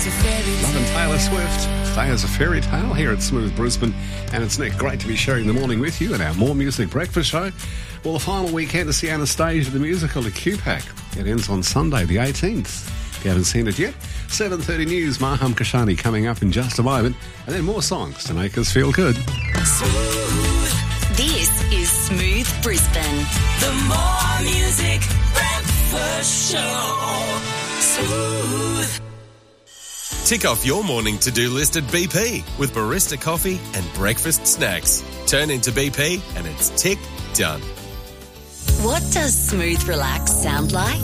Love and Taylor Swift. Stay as a fairy tale here at Smooth Brisbane. And it's Nick. Great to be sharing the morning with you at our More Music Breakfast show. Well, the final weekend to see Anastasia the musical at QPAC. It ends on Sunday the 18th. If you haven't seen it yet, 7:30 news, Maham Kashani coming up in just a moment. And then more songs to make us feel good. Smooth. This is Smooth Brisbane. The More Music Breakfast Show. Smooth. Tick off your morning to-do list at BP with barista coffee and breakfast snacks. Turn into BP and it's tick done. What does Smooth Relax sound like?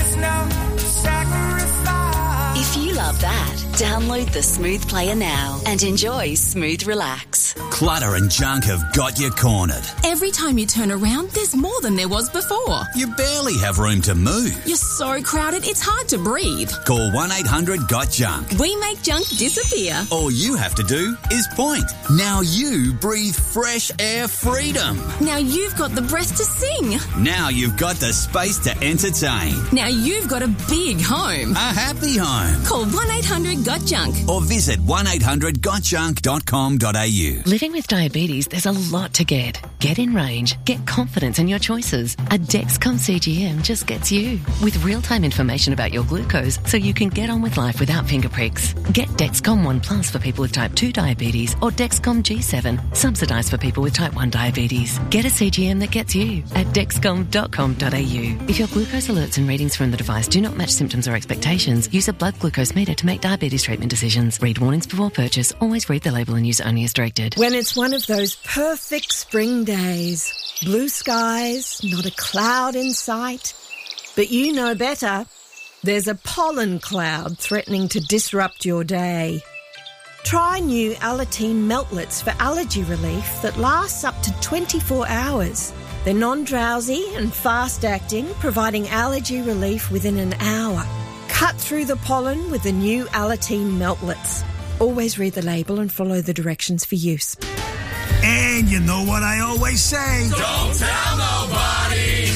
If you love that, download the Smooth Player now and enjoy Smooth Relax. Clutter and junk have got you cornered. Every time you turn around, there's more than there was before. You barely have room to move. You're so crowded, it's hard to breathe. Call 1-800-GOT-JUNK. We make junk disappear. All you have to do is point. Now you breathe fresh air freedom. Now you've got the breath to sing. Now you've got the space to entertain. Now you've got a big home. A happy home. Call 1-800-GOT-JUNK. Or visit 1-800-GOTJUNK.com.au. Living with diabetes, there's a lot to get. Get in range. Get confidence in your choices. A Dexcom CGM just gets you. With real-time information about your glucose so you can get on with life without finger pricks. Get Dexcom One Plus for people with type 2 diabetes or Dexcom G7, subsidised for people with type 1 diabetes. Get a CGM that gets you at dexcom.com.au. If your glucose alerts and readings from the device do not match symptoms or expectations, use a blood glucose meter to make diabetes treatment decisions. Read warnings before purchase. Always read the label and use only as directed. When it's one of those perfect spring days, blue skies, not a cloud in sight, but you know better, there's a pollen cloud threatening to disrupt your day. Try new Alateen Meltlets for allergy relief that lasts up to 24 hours. They're non-drowsy and fast-acting, providing allergy relief within an hour. Cut through the pollen with the new Alateen Meltlets. Always read the label and follow the directions for use. And you know what I always say. Don't tell nobody.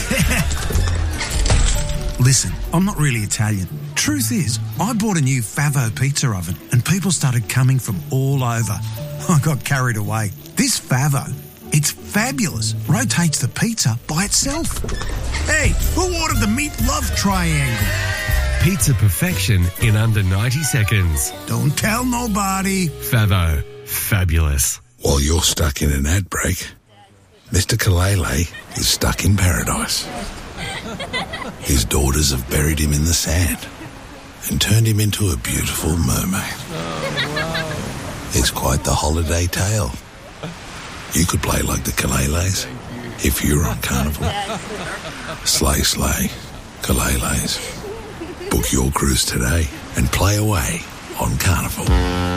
Listen, I'm not really Italian. Truth is, I bought a new Favo pizza oven and people started coming from all over. I got carried away. This Favo, it's fabulous. Rotates the pizza by itself. Hey, who ordered the meat love triangle? Pizza perfection in under 90 seconds. Don't tell nobody. Favo. Fabulous. While you're stuck in an ad break, Mr. Kalele is stuck in paradise. His daughters have buried him in the sand and turned him into a beautiful mermaid. It's quite the holiday tale. You could play like the Kaleles if you were on Carnival. Slay, slay, Kaleles. Book your cruise today and play away on Carnival.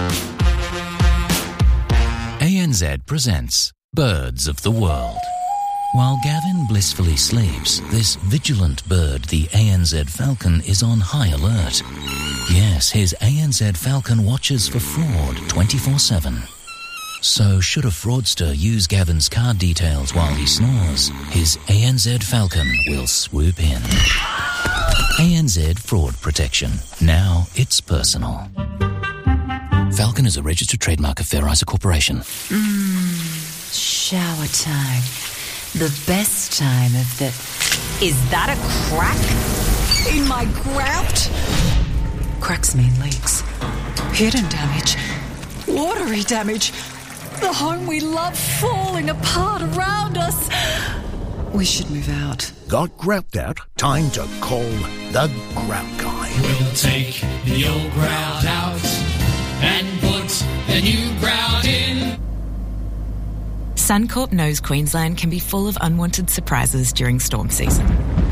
ANZ presents Birds of the World. While Gavin blissfully sleeps, this vigilant bird, the ANZ Falcon, is on high alert. Yes, his ANZ Falcon watches for fraud 24/7. So should a fraudster use Gavin's card details while he snores, his ANZ Falcon will swoop in. ANZ Fraud Protection. Now it's personal. Falcon is a registered trademark of Fair Isa Corporation. Shower time. The best time of the... Is that a crack in my grout? Cracks mean leaks. Hidden damage. Watery damage. The home we love falling apart around us. We should move out. Got grout out? Time to call the Grout Guy. We'll take the old grout out and put the new grout in. Suncorp knows Queensland can be full of unwanted surprises during storm season.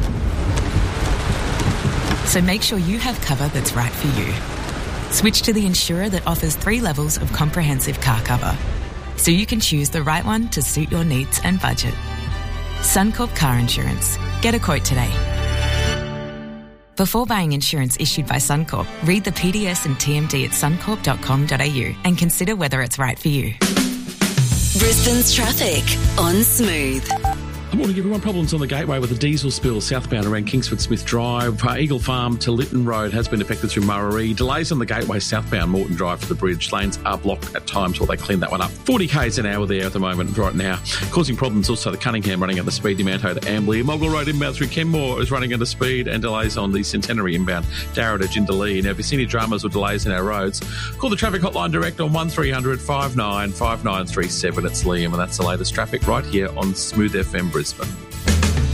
So make sure you have cover that's right for you. Switch to the insurer that offers 3 levels of comprehensive car cover, so you can choose the right one to suit your needs and budget. Suncorp Car Insurance. Get a quote today. Before buying insurance issued by Suncorp, read the PDS and TMD at suncorp.com.au and consider whether it's right for you. Brisbane's traffic on Smooth. Good morning, everyone. Problems on the Gateway with a diesel spill southbound around Kingsford Smith Drive. Eagle Farm to Lytton Road has been affected through Murray. Delays on the Gateway southbound Moreton Drive to the bridge. Lanes are blocked at times while they clean that one up. 40 k's an hour there at the moment right now. Causing problems also the Cunningham running under speed, Demanto to Ambley. Mogul Road inbound through Kenmore is running under speed, and delays on the Centenary inbound Darra to Jindalee. Now, if you see any dramas or delays in our roads, call the traffic hotline direct on 1300 59 5937. It's Liam, and that's the latest traffic right here on Smooth FM Brisbane.